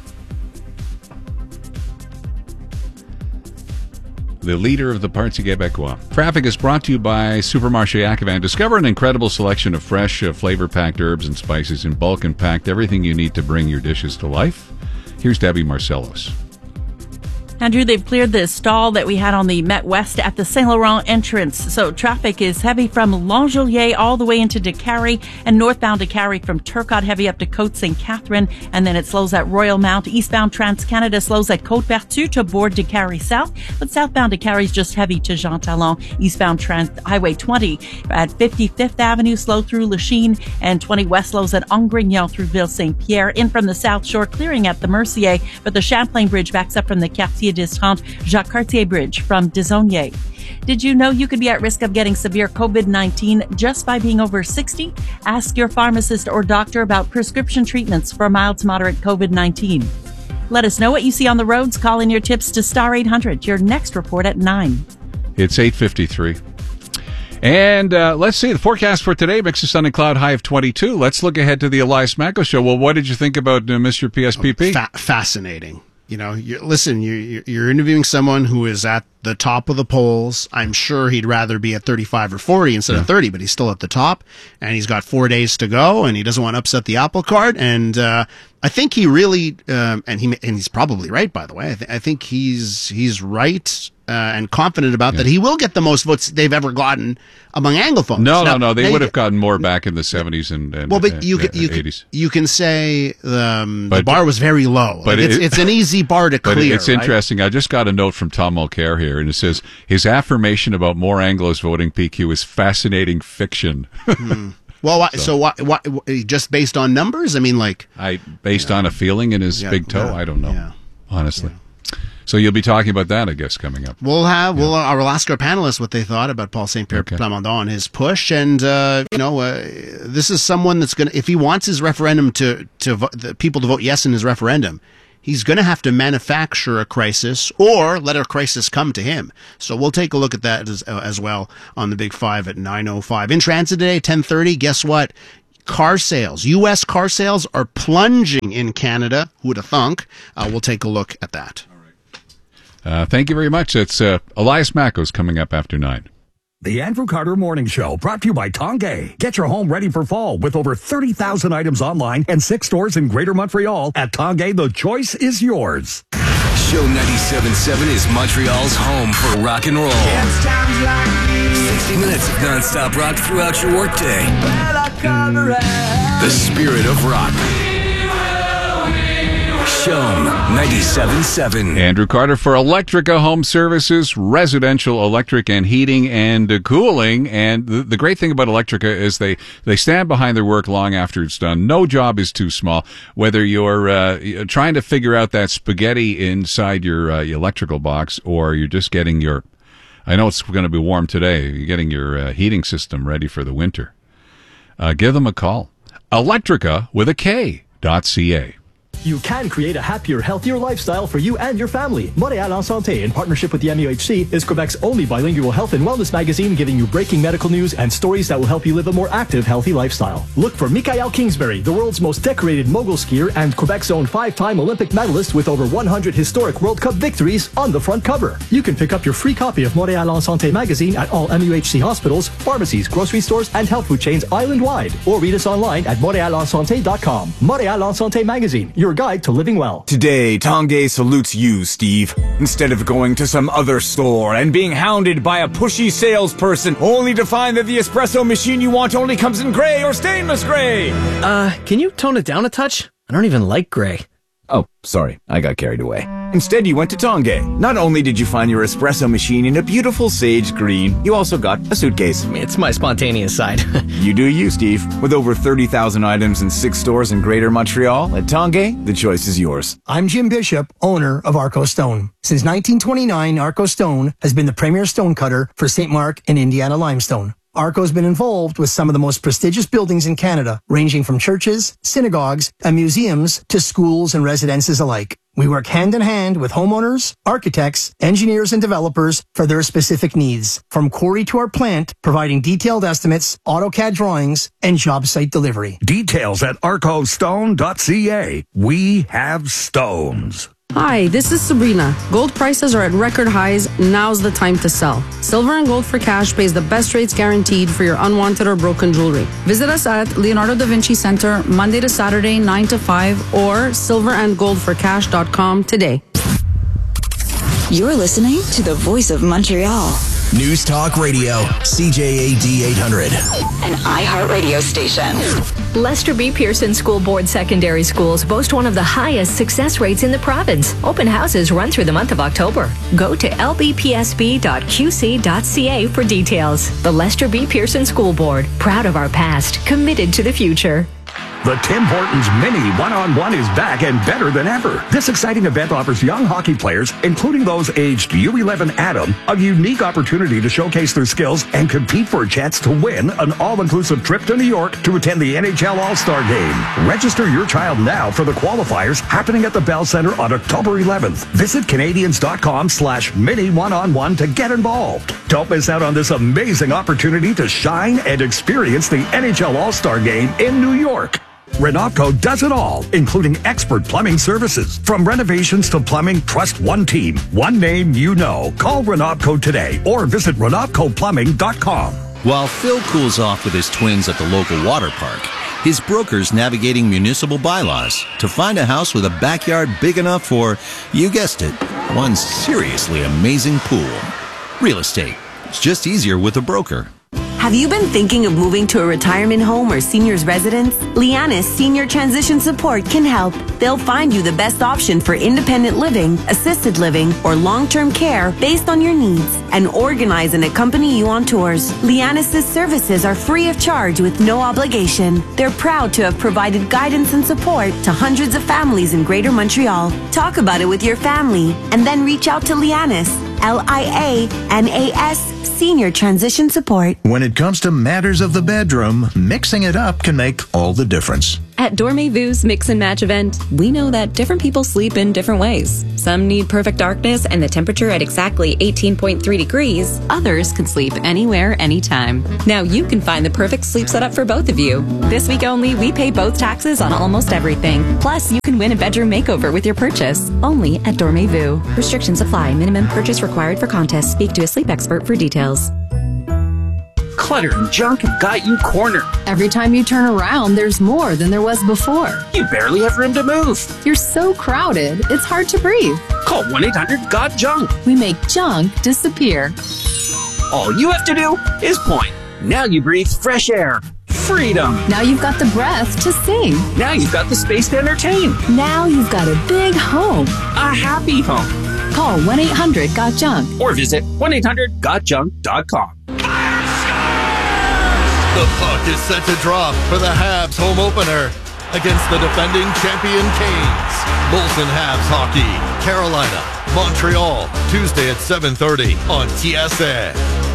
the leader of the Parti Québécois. Traffic is brought to you by Supermarché Acavin. Discover an incredible selection of fresh, uh, flavor-packed herbs and spices in bulk and packed, everything you need to bring your dishes to life. Here's Debbie Marcellos. Andrew, they've cleared the stall that we had on the Met West at the Saint Laurent entrance. So traffic is heavy from L'Angelier all the way into Décarie and northbound Décarie from Turcotte heavy up to Côte Saint Catherine. And then it slows at Royal Mount. Eastbound Trans-Canada slows at Côte Berthu to board Décarie South. But southbound Décarie is just heavy to Jean Talon. Eastbound Trans Highway twenty at fifty-fifth Avenue slow through Lachine, and twenty West slows at Angrignon through Ville-Saint-Pierre. In from the South Shore, clearing at the Mercier, but the Champlain Bridge backs up from the Quartier d'Estrande, Jacques Cartier Bridge from Desaulniers. Did you know you could be at risk of getting severe COVID nineteen just by being over sixty? Ask your pharmacist or doctor about prescription treatments for mild to moderate COVID nineteen. Let us know what you see on the roads. Call in your tips to Star eight hundred. Your next report at nine. It's eight fifty-three. And uh, let's see the forecast for today. Mix of sun and cloud, high of twenty-two. Let's look ahead to the Elias Macko show. Well, what did you think about uh, Mister P S P P? Fa- fascinating. You know, you're, listen, you're, you're interviewing someone who is at the top of the polls. I'm sure he'd rather be at thirty-five or forty instead Yeah. of thirty, but he's still at the top, and he's got four days to go, and he doesn't want to upset the apple cart. And uh, I think he really, um, and he and he's probably right, by the way. I, th- I think he's he's right uh, and confident about that. He will get the most votes they've ever gotten among Anglophones. No, Now, no, no. They now would you- have gotten more back in the seventies and, and Well, but uh, you uh, can you can, eighties. you can say um, the But- bar was very low. but Like, it's it- it's an easy bar to But clear. it's right? interesting. I just got a note from Tom Mulcair here, and it says his affirmation about more Anglos voting P Q is fascinating fiction. Hmm. Well, why, so, why, why, just based on numbers? I mean, like I based on a feeling in his Yeah, big toe. yeah, I don't know. yeah. honestly. Yeah. So you'll be talking about that, I guess, coming up. We'll have we'll uh, we'll ask our panelists what they thought about Paul Saint Pierre okay. Plamondon and his push, and uh, you know, uh, this is someone that's going to, if he wants his referendum to to vo- the people to vote yes in his referendum, he's going to have to manufacture a crisis or let a crisis come to him. So we'll take a look at that as, uh, as well on the Big Five at nine oh five. In transit today, ten thirty, guess what? Car sales, U S car sales are plunging in Canada. Who would have thunk? Uh, we'll take a look at that. Uh, thank you very much. It's uh, Elias Mackos coming up after nine. The Andrew Carter Morning Show, brought to you by Tongay. Get your home ready for fall with over thirty thousand items online and six stores in Greater Montreal. At Tongay, the choice is yours. Show ninety-seven point seven is Montreal's home for rock and roll. sixty minutes of non-stop rock throughout your workday. The spirit of rock. Show ninety-seven point seven. Andrew Carter for Electrica Home Services, residential electric and heating and uh, cooling. And the, the great thing about Electrica is they, they stand behind their work long after it's done. No job is too small. Whether you're uh, trying to figure out that spaghetti inside your uh, electrical box, or you're just getting your, I know it's going to be warm today, you're getting your uh, heating system ready for the winter, uh, give them a call. Electrica with a K dot C A. You can create a happier, healthier lifestyle for you and your family. Montréal en Santé, in partnership with the M U H C, is Quebec's only bilingual health and wellness magazine, giving you breaking medical news and stories that will help you live a more active, healthy lifestyle. Look for Michael Kingsbury, the world's most decorated mogul skier and Quebec's own five-time Olympic medalist with over one hundred historic World Cup victories, on the front cover. You can pick up your free copy of Montréal en Santé magazine at all M U H C hospitals, pharmacies, grocery stores, and health food chains island-wide, or read us online at montreal en santé dot com. Montréal en Santé magazine, your guide to living well. Today, Tongay salutes you, Steve. Instead of going to some other store and being hounded by a pushy salesperson only to find that the espresso machine you want only comes in gray or stainless gray. Uh, can you tone it down a touch? I don't even like gray. Oh, sorry. I got carried away. Instead, you went to Tongay. Not only did you find your espresso machine in a beautiful sage green, you also got a suitcase. It's my spontaneous side. You do you, Steve. With over thirty thousand items in six stores in Greater Montreal, at Tongay, the choice is yours. I'm Jim Bishop, owner of Arco Stone. Since nineteen twenty-nine, Arco Stone has been the premier stone cutter for Saint Mark and Indiana limestone. Arco's been involved with some of the most prestigious buildings in Canada, ranging from churches, synagogues, and museums to schools and residences alike. We work hand in hand with homeowners, architects, engineers, and developers for their specific needs. From quarry to our plant, providing detailed estimates, AutoCAD drawings, and job site delivery. Details at arco stone dot c a. We have stones. Hi, this is Sabrina. Gold prices are at record highs. Now's the time to sell. Silver and Gold for Cash pays the best rates guaranteed for your unwanted or broken jewelry. Visit us at Leonardo da Vinci Center Monday to Saturday, nine to five, or silver and gold for cash dot com today. You're listening to the Voice of Montreal. News Talk Radio, C J A D eight hundred. An iHeartRadio station. Lester B. Pearson School Board secondary schools boast one of the highest success rates in the province. Open houses run through the month of October. Go to l b p s b dot q c dot c a for details. The Lester B. Pearson School Board, proud of our past, committed to the future. The Tim Hortons Mini One-on-One is back and better than ever. This exciting event offers young hockey players, including those aged U eleven Adam, a unique opportunity to showcase their skills and compete for a chance to win an all-inclusive trip to New York to attend the N H L All-Star Game. Register your child now for the qualifiers happening at the Bell Center on October eleventh. Visit Canadians.com slash mini one-on-one to get involved. Don't miss out on this amazing opportunity to shine and experience the N H L All-Star Game in New York. Renopco does it all, including expert plumbing services. From renovations to plumbing, trust one team, one name you know. Call Renopco today or visit renopco plumbing dot com. While Phil cools off with his twins at the local water park, his broker's navigating municipal bylaws to find a house with a backyard big enough for, you guessed it, one seriously amazing pool. Real estate. It's just easier with a broker. Have you been thinking of moving to a retirement home or senior's residence? Lianis Senior Transition Support can help. They'll find you the best option for independent living, assisted living, or long-term care based on your needs and organize and accompany you on tours. Lianis' services are free of charge with no obligation. They're proud to have provided guidance and support to hundreds of families in Greater Montreal. Talk about it with your family and then reach out to Lianis, L I A N A S, Senior Transition Support. When it comes to matters of the bedroom, mixing it up can make all the difference. At Dormez-Vu's Mix and Match event, we know that different people sleep in different ways. Some need perfect darkness and the temperature at exactly eighteen point three degrees. Others can sleep anywhere, anytime. Now you can find the perfect sleep setup for both of you. This week only, we pay both taxes on almost everything. Plus, you can win a bedroom makeover with your purchase. Only at Dormez-Vu. Restrictions apply. Minimum purchase required for contest. Speak to a sleep expert for details. Clutter and junk have got you cornered. Every time you turn around, there's more than there was before. You barely have room to move. You're so crowded, it's hard to breathe. Call one eight hundred got junk. We make junk disappear. All you have to do is point. Now you breathe fresh air. Freedom. Now you've got the breath to sing. Now you've got the space to entertain. Now you've got a big home. A happy home. Call one eight hundred got junk. Or visit one eight hundred got junk dot com. The puck is set to drop for the Habs home opener against the defending champion Canes. Molson Habs Hockey, Carolina, Montreal, Tuesday at seven thirty on T S N.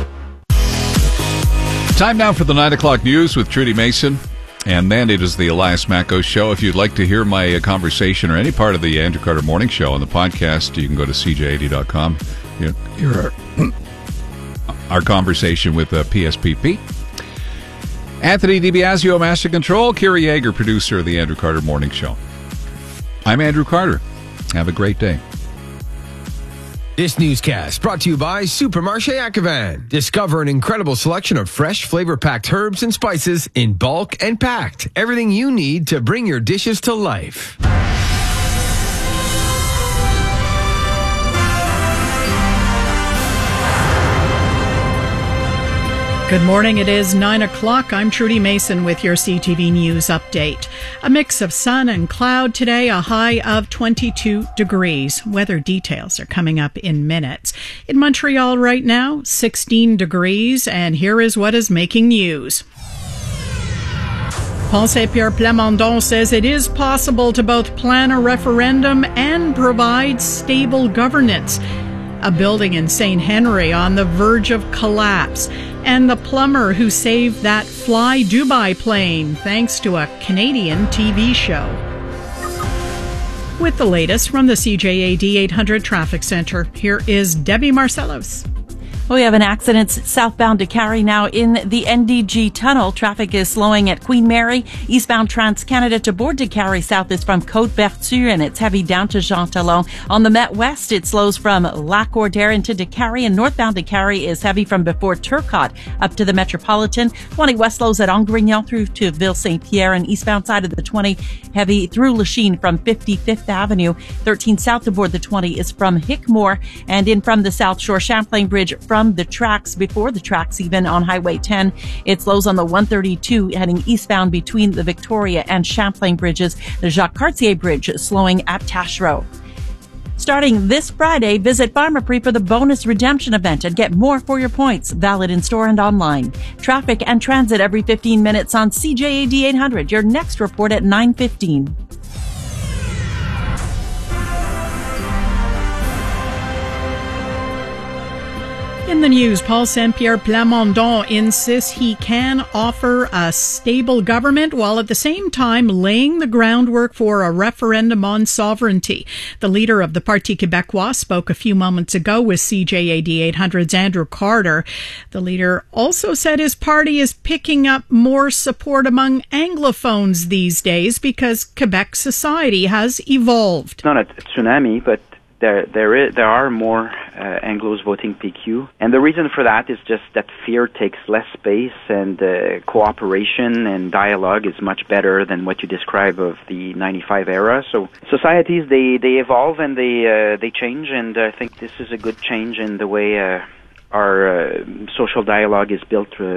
Time now for the nine o'clock news with Trudy Mason. And then it is the Elias Macko Show. If you'd like to hear my uh, conversation or any part of the Andrew Carter Morning Show on the podcast, you can go to c j eighty dot com. You know, hear our, our conversation with uh, P S P P. Anthony DiBiasio, Master Control. Kira Yeager, producer of the Andrew Carter Morning Show. I'm Andrew Carter. Have a great day. This newscast brought to you by Supermarché Ackervan. Discover an incredible selection of fresh, flavor-packed herbs and spices in bulk and packed. Everything you need to bring your dishes to life. Good morning. It is nine o'clock. I'm Trudy Mason with your C T V News update. A mix of sun and cloud today, a high of twenty-two degrees. Weather details are coming up in minutes. In Montreal right now, sixteen degrees, and here is what is making news. Paul Saint-Pierre Plamondon says it is possible to both plan a referendum and provide stable governance. A building in Saint Henry on the verge of collapse, and the plumber who saved that Fly Dubai plane thanks to a Canadian T V show. With the latest from the C J A D eight hundred Traffic Center, here is Debbie Marcellos. We have an accident southbound to Carrie now in the N D G tunnel. Traffic is slowing at Queen Mary. Eastbound Trans-Canada to board to Carrie south is from Côte-Berthieu, and it's heavy down to Jean Talon. On the Met West, it slows from Lac-Ordère into Décarie, and northbound to Carrie is heavy from before Turcotte up to the Metropolitan. twenty west slows at Angrignon through to Ville-Saint-Pierre, and eastbound side of the twenty heavy through Lachine from fifty-fifth Avenue. thirteen south to board the twenty is from Hickmore, and in from the South Shore Champlain Bridge from the tracks, before the tracks even on Highway ten. It slows on the one thirty-two heading eastbound between the Victoria and Champlain bridges. The Jacques Cartier Bridge slowing at Taschereau. Starting this Friday, visit Pharmaprix for the bonus redemption event and get more for your points. Valid in store and online. Traffic and transit every fifteen minutes on C J A D eight hundred. Your next report at nine fifteen. In the news, Paul Saint-Pierre Plamondon insists he can offer a stable government while at the same time laying the groundwork for a referendum on sovereignty. The leader of the Parti Québécois spoke a few moments ago with C J A D eight hundred's Andrew Carter. The leader also said his party is picking up more support among Anglophones these days because Quebec society has evolved. It's not a tsunami, but There, there, is, there are more uh, Anglos voting P Q, and the reason for that is just that fear takes less space, and uh, cooperation and dialogue is much better than what you describe of the ninety-five era. So societies they, they evolve and they uh, they change, and I think this is a good change in the way uh, our uh, social dialogue is built uh,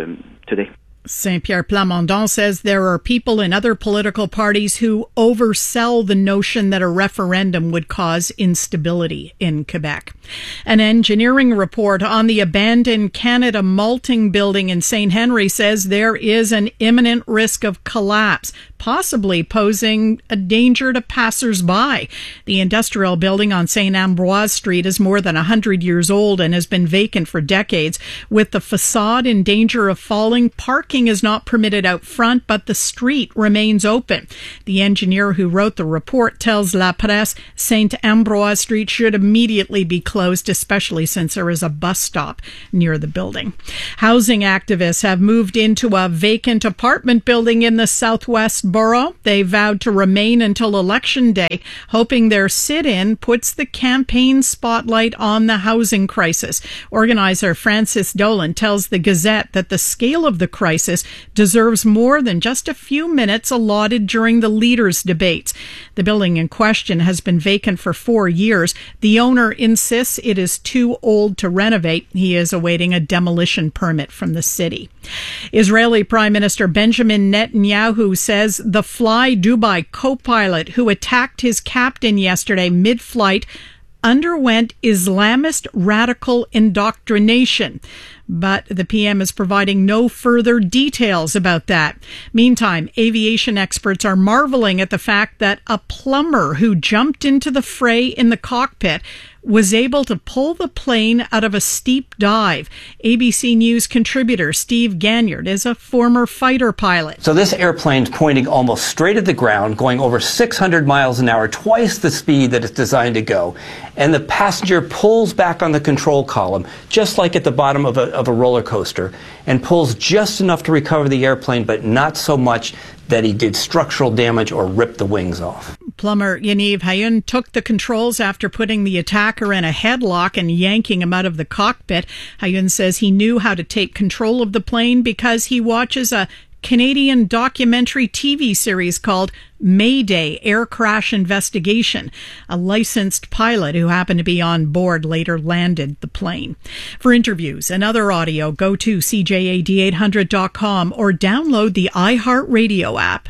today. Saint-Pierre Plamondon says there are people in other political parties who oversell the notion that a referendum would cause instability in Quebec. An engineering report on the abandoned Canada Malting building in Saint Henry says there is an imminent risk of collapse, possibly posing a danger to passers-by. The industrial building on Saint Ambroise Street is more than one hundred years old and has been vacant for decades. With the facade in danger of falling, parking is not permitted out front, but the street remains open. The engineer who wrote the report tells La Presse Saint Ambroise Street should immediately be closed, especially since there is a bus stop near the building. Housing activists have moved into a vacant apartment building in the Southwest Borough. They vowed to remain until Election Day, hoping their sit-in puts the campaign spotlight on the housing crisis. Organizer Francis Dolan tells the Gazette that the scale of the crisis deserves more than just a few minutes allotted during the leaders' debates. The building in question has been vacant for four years. The owner insists it is too old to renovate. He is awaiting a demolition permit from the city. Israeli Prime Minister Benjamin Netanyahu says the Fly Dubai co-pilot who attacked his captain yesterday mid-flight underwent Islamist radical indoctrination. But the P M is providing no further details about that. Meantime, aviation experts are marveling at the fact that a plumber who jumped into the fray in the cockpit was able to pull the plane out of a steep dive. A B C News contributor Steve Ganyard is a former fighter pilot. So this airplane's pointing almost straight at the ground, going over six hundred miles an hour, twice the speed that it's designed to go. And the passenger pulls back on the control column, just like at the bottom of a, of a roller coaster, and pulls just enough to recover the airplane, but not so much that he did structural damage or ripped the wings off. Plumber Yaniv Hayun took the controls after putting the attacker in a headlock and yanking him out of the cockpit. Hayun says he knew how to take control of the plane because he watches a Canadian documentary T V series called Mayday Air Crash Investigation. A licensed pilot who happened to be on board later landed the plane. For interviews and other audio, go to C J A D eight hundred dot com or download the iHeartRadio app.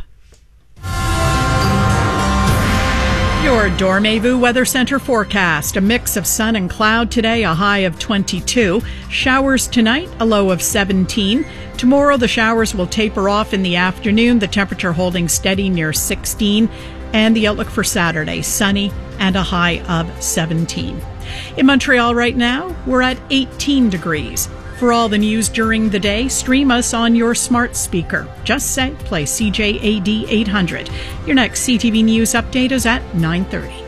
Your Dormevu Weather Center forecast. A mix of sun and cloud today, a high of twenty-two. Showers tonight, a low of seventeen. Tomorrow, the showers will taper off in the afternoon, the temperature holding steady near sixteen. And the outlook for Saturday, sunny and a high of seventeen. In Montreal right now, we're at eighteen degrees. For all the news during the day, stream us on your smart speaker. Just say, play C J A D eight hundred. Your next C T V News update is at nine thirty.